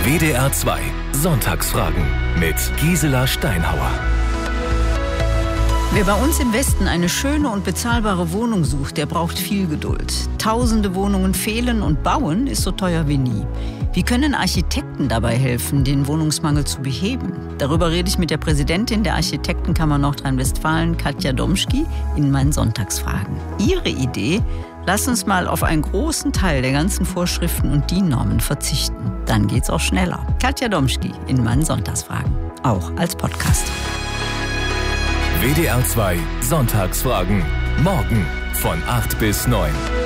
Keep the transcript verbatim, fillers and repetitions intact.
W D R zwei Sonntagsfragen mit Gisela Steinhauer. Wer bei uns im Westen eine schöne und bezahlbare Wohnung sucht, der braucht viel Geduld. Tausende Wohnungen fehlen und bauen ist so teuer wie nie. Wie können Architekten dabei helfen, den Wohnungsmangel zu beheben? Darüber rede ich mit der Präsidentin der Architektenkammer Nordrhein-Westfalen, Katja Domschki, in meinen Sonntagsfragen. Ihre Idee: Lass uns mal auf einen großen Teil der ganzen Vorschriften und D I N-Normen verzichten. Dann geht's auch schneller. Katja Domschki in meinen Sonntagsfragen. Auch als Podcast. W D R zwei Sonntagsfragen. Morgen von acht bis neun.